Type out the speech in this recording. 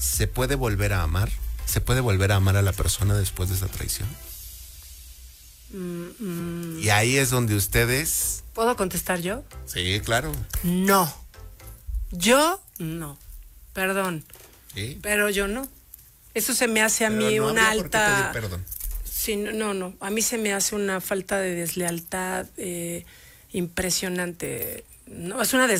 ¿se puede volver a amar? ¿Se puede volver a amar a la persona después de esa traición? Y ahí es donde ustedes... ¿Puedo contestar yo? Sí, claro. No. Yo no. Perdón. Sí. Pero yo no. Eso se me hace a Pero mí no una habría por qué alta... pedir perdón. Sí, no. A mí se me hace una falta de deslealtad impresionante. No, es una